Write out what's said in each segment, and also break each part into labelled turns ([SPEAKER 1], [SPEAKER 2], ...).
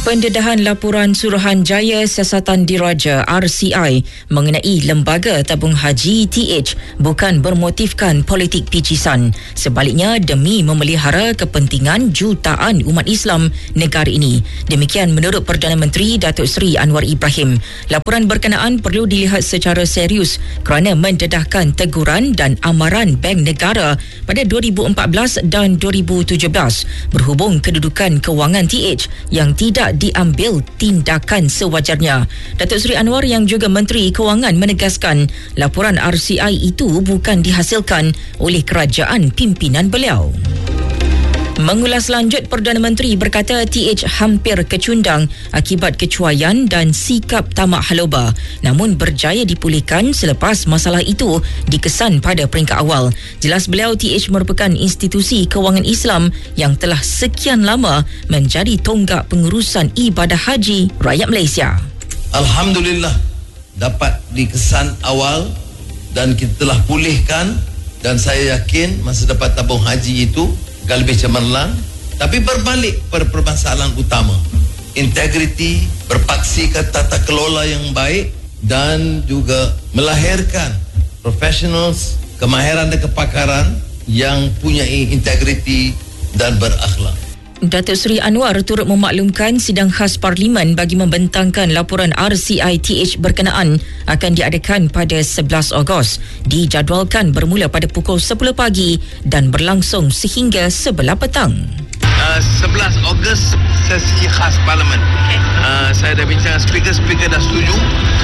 [SPEAKER 1] Pendedahan laporan Suruhanjaya Siasatan Diraja RCI mengenai Lembaga Tabung Haji TH bukan bermotifkan politik picisan. Sebaliknya demi memelihara kepentingan jutaan umat Islam negara ini. Demikian menurut Perdana Menteri Datuk Seri Anwar Ibrahim. Laporan berkenaan perlu dilihat secara serius kerana mendedahkan teguran dan amaran Bank Negara pada 2014 dan 2017 berhubung kedudukan kewangan TH yang tidak diambil tindakan sewajarnya. Datuk Seri Anwar yang juga Menteri Kewangan menegaskan laporan RCI itu bukan dihasilkan oleh kerajaan pimpinan beliau. Mengulas lanjut, Perdana Menteri berkata TH hampir kecundang akibat kecuaian dan sikap tamak haloba, namun berjaya dipulihkan selepas masalah itu dikesan pada peringkat awal. Jelas beliau TH merupakan institusi kewangan Islam yang telah sekian lama menjadi tonggak pengurusan ibadah haji rakyat Malaysia.
[SPEAKER 2] Alhamdulillah dapat dikesan awal dan kita telah pulihkan, dan saya yakin masa dapat tabung haji itu akan lebih cemerlang, tapi berbalik pada permasalahan utama, integriti, berpaksi ke tata kelola yang baik dan juga melahirkan professionals, kemahiran dan kepakaran yang punya integriti dan berakhlak.
[SPEAKER 1] Datuk Seri Anwar turut memaklumkan sidang khas Parlimen bagi membentangkan laporan RCI TH berkenaan akan diadakan pada 11 Ogos. Dijadualkan bermula pada pukul 10 pagi dan berlangsung sehingga sebelah petang.
[SPEAKER 3] 11 Ogos sesi khas Parlimen. Saya dah bincang speaker dah setuju.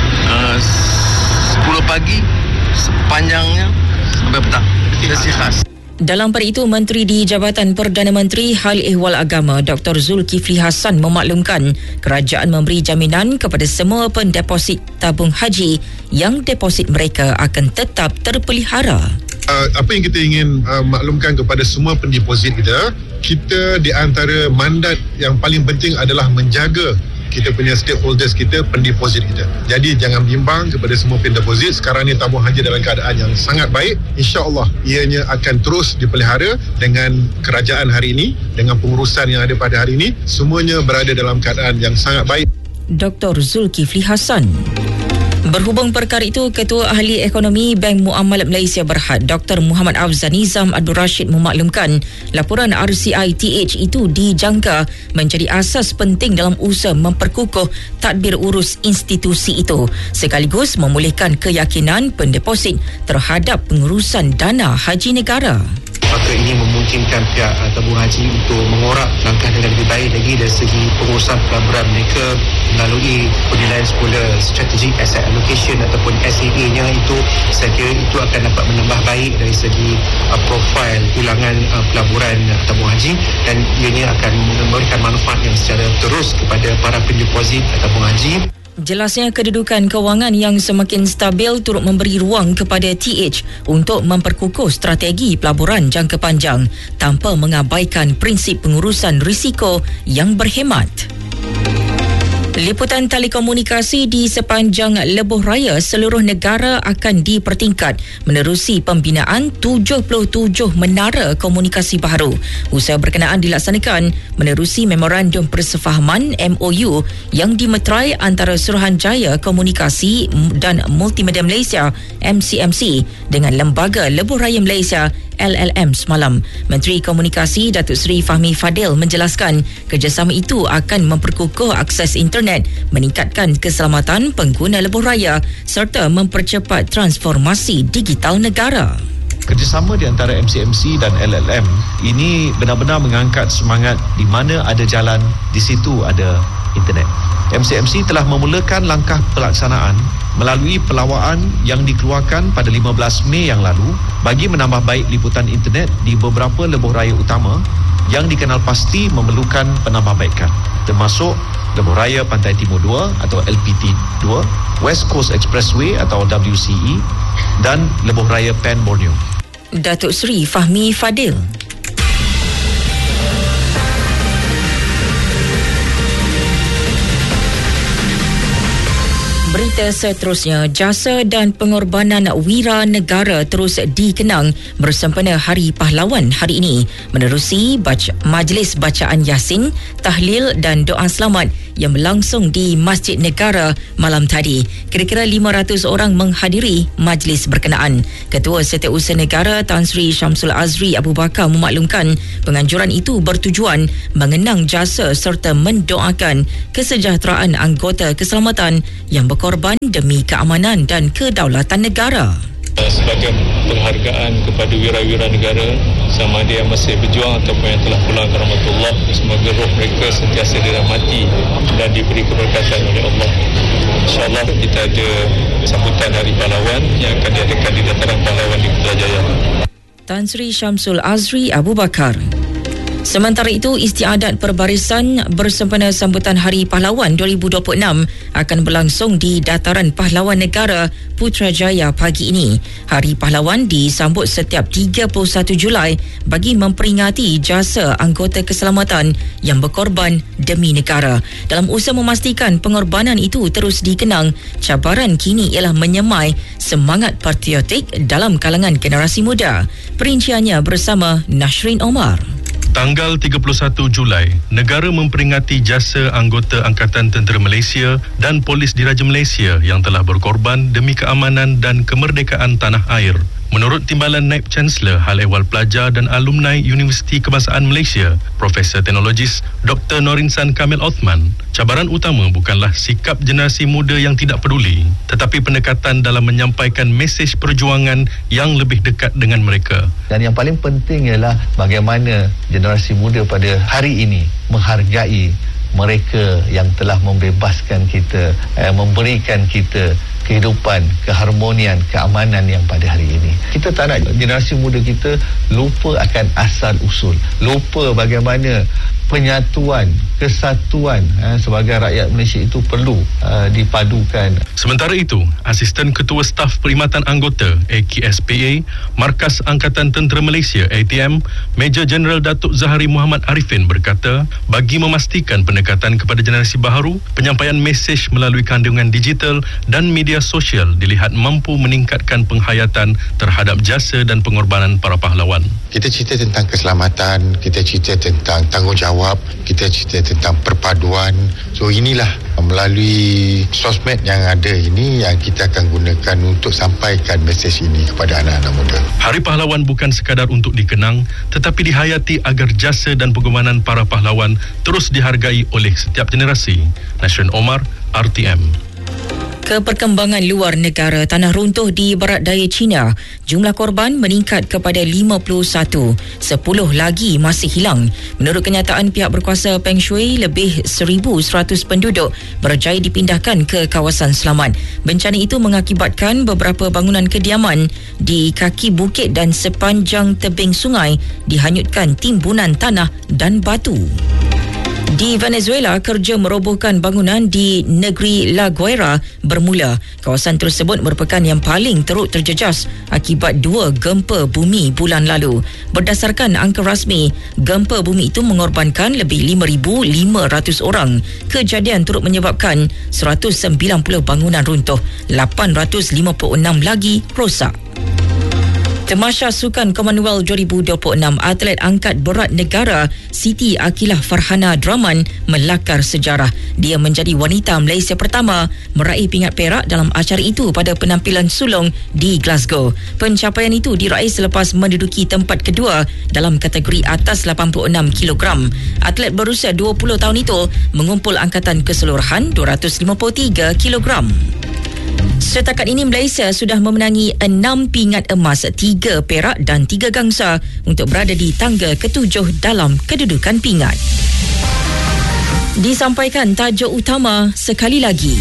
[SPEAKER 3] 10 pagi sepanjangnya sampai petang. Sesi khas.
[SPEAKER 1] Dalam pada itu, Menteri di Jabatan Perdana Menteri Hal Ehwal Agama Dr. Zulkifli Hassan memaklumkan kerajaan memberi jaminan kepada semua pendeposit tabung haji yang deposit mereka akan tetap terpelihara.
[SPEAKER 4] Apa yang kita ingin maklumkan kepada semua pendeposit kita di antara mandat yang paling penting adalah menjaga kita punya stakeholders kita, pendeposit kita. Jadi jangan bimbang kepada semua pendeposit. Sekarang ni tabung haji dalam keadaan yang sangat baik. InsyaAllah ianya akan terus dipelihara dengan kerajaan hari ini, dengan pengurusan yang ada pada hari ini. Semuanya berada dalam keadaan yang sangat baik.
[SPEAKER 1] Dr. Zulkifli Hassan. Berhubung perkara itu, Ketua Ahli Ekonomi Bank Muamalat Malaysia Berhad Dr. Muhammad Afzal Nizam Abdul Rashid memaklumkan laporan RCI TH itu dijangka menjadi asas penting dalam usaha memperkukuh tadbir urus institusi itu sekaligus memulihkan keyakinan pendeposit terhadap pengurusan dana haji negara.
[SPEAKER 5] Maka ini memungkinkan pihak tabung haji untuk mengorak langkah dengan lebih baik lagi dari segi pengurusan pelaburan mereka melalui penilaian semula strategic asset allocation ataupun SAA-nya itu. Saya kira itu akan dapat menambah baik dari segi profil tulangan pelaburan tabung haji, dan ianya akan memberikan manfaat yang secara terus kepada para pendeposit tabung haji.
[SPEAKER 1] Jelasnya kedudukan kewangan yang semakin stabil turut memberi ruang kepada TH untuk memperkukuh strategi pelaburan jangka panjang tanpa mengabaikan prinsip pengurusan risiko yang berhemat. Liputan telekomunikasi di sepanjang lebuh raya seluruh negara akan dipertingkat menerusi pembinaan 77 menara komunikasi baharu. Usaha berkenaan dilaksanakan menerusi Memorandum Persefahaman MOU yang dimeterai antara Suruhanjaya Komunikasi dan Multimedia Malaysia MCMC dengan Lembaga Lebuh Raya Malaysia LLM semalam. Menteri Komunikasi Datuk Seri Fahmi Fadil menjelaskan kerjasama itu akan memperkukuh akses internet, meningkatkan keselamatan pengguna lebuh raya serta mempercepat transformasi digital negara.
[SPEAKER 6] Kerjasama di antara MCMC dan LLM ini benar-benar mengangkat semangat di mana ada jalan, di situ ada internet. MCMC telah memulakan langkah pelaksanaan melalui pelawaan yang dikeluarkan pada 15 Mei yang lalu bagi menambah baik liputan internet di beberapa lebuh raya utama yang dikenal pasti memerlukan penambahbaikan, termasuk Lebuh Raya Pantai Timur 2 atau LPT 2, West Coast Expressway atau WCE dan Lebuh Raya Pen Borneo.
[SPEAKER 1] Datuk Seri Fahmi Fadil. Berita Berita seterusnya, jasa dan pengorbanan wira negara terus dikenang bersempena Hari Pahlawan hari ini menerusi majlis bacaan Yasin, tahlil dan doa selamat yang berlangsung di Masjid Negara malam tadi. Kira-kira 500 orang menghadiri majlis berkenaan. Ketua Setiausaha Negara Tan Sri Syamsul Azri Abu Bakar memaklumkan penganjuran itu bertujuan mengenang jasa serta mendoakan kesejahteraan anggota keselamatan yang berkorban demi keamanan dan kedaulatan negara.
[SPEAKER 7] Sebagai penghargaan kepada wira-wira negara sama ada yang masih berjuang ataupun yang telah pulang ke rahmatullah, semoga roh mereka sentiasa dirahmati dan diberi keberkatan oleh Allah. InsyaAllah kita ada sambutan Hari Pahlawan yang akan diadakan di Dataran Pahlawan di Putrajaya.
[SPEAKER 1] Tan Sri Syamsul Azri Abu Bakar. Sementara itu, istiadat perbarisan bersempena sambutan Hari Pahlawan 2026 akan berlangsung di Dataran Pahlawan Negara Putrajaya pagi ini. Hari Pahlawan disambut setiap 31 Julai bagi memperingati jasa anggota keselamatan yang berkorban demi negara. Dalam usaha memastikan pengorbanan itu terus dikenang, cabaran kini ialah menyemai semangat patriotik dalam kalangan generasi muda. Perinciannya bersama Nashrin Omar.
[SPEAKER 8] Tanggal 31 Julai, negara memperingati jasa anggota Angkatan Tentera Malaysia dan Polis Diraja Malaysia yang telah berkorban demi keamanan dan kemerdekaan tanah air. Menurut Timbalan Naib Chancellor Hal Ehwal Pelajar dan Alumni Universiti Kebangsaan Malaysia, Profesor Teknologis Dr. Norinsan Kamil Othman, cabaran utama bukanlah sikap generasi muda yang tidak peduli, tetapi pendekatan dalam menyampaikan mesej perjuangan yang lebih dekat dengan mereka.
[SPEAKER 9] Dan yang paling penting ialah bagaimana generasi muda pada hari ini menghargai mereka yang telah membebaskan kita, memberikan kita kehidupan, keharmonian, keamanan yang pada hari ini. Kita tak nak generasi muda kita lupa akan asal usul, lupa bagaimana penyatuan, kesatuan sebagai rakyat Malaysia itu perlu dipadukan.
[SPEAKER 8] Sementara itu, Asisten Ketua Staf Perkhidmatan Anggota AKSPA, Markas Angkatan Tentera Malaysia ATM, Major Jeneral Datuk Zahari Muhammad Arifin berkata, bagi memastikan pendekatan kepada generasi baharu, penyampaian mesej melalui kandungan digital dan media sosial dilihat mampu meningkatkan penghayatan terhadap jasa dan pengorbanan para pahlawan.
[SPEAKER 10] Kita cerita tentang keselamatan, kita cerita tentang tanggungjawab, kita cerita tentang perpaduan. So inilah melalui sosmed yang ada ini yang kita akan gunakan untuk sampaikan mesej ini kepada anak-anak muda.
[SPEAKER 8] Hari Pahlawan bukan sekadar untuk dikenang, tetapi dihayati agar jasa dan pengorbanan para pahlawan terus dihargai oleh setiap generasi. Nashrin Omar, RTM.
[SPEAKER 1] Keperkembangan luar negara, tanah runtuh di barat daya China. Jumlah korban meningkat kepada 51. 10 lagi masih hilang. Menurut kenyataan pihak berkuasa Peng Shui, lebih 1,100 penduduk berjaya dipindahkan ke kawasan selamat. Bencana itu mengakibatkan beberapa bangunan kediaman di kaki bukit dan sepanjang tebing sungai dihanyutkan timbunan tanah dan batu. Di Venezuela, kerja merobohkan bangunan di negeri La Guaira bermula. Kawasan tersebut merupakan yang paling teruk terjejas akibat 2 gempa bumi bulan lalu. Berdasarkan angka rasmi, gempa bumi itu mengorbankan lebih 5,500 orang. Kejadian turut menyebabkan 190 bangunan runtuh, 856 lagi rosak. Tamasya Sukan Commonwealth 2026, atlet angkat berat negara Siti Akilah Farhana Draman melakar sejarah. Dia menjadi wanita Malaysia pertama meraih pingat perak dalam acara itu pada penampilan sulung di Glasgow. Pencapaian itu diraih selepas menduduki tempat kedua dalam kategori atas 86 kg. Atlet berusia 20 tahun itu mengumpul angkatan keseluruhan 253 kg. Setakat ini Malaysia sudah memenangi 6 pingat emas, 3 perak dan 3 gangsa untuk berada di tangga ke-7 dalam kedudukan pingat. Disampaikan tajuk utama sekali lagi.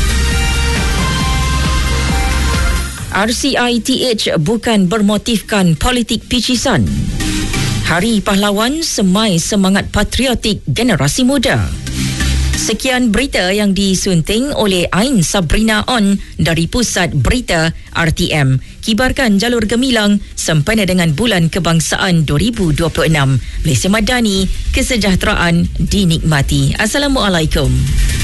[SPEAKER 1] RCITH bukan bermotifkan politik picisan. Hari Pahlawan semai semangat patriotik generasi muda. Sekian berita yang disunting oleh Ain Sabrina On dari Pusat Berita RTM. Kibarkan jalur gemilang sempena dengan Bulan Kebangsaan 2026. Malaysia Madani, kesejahteraan dinikmati. Assalamualaikum.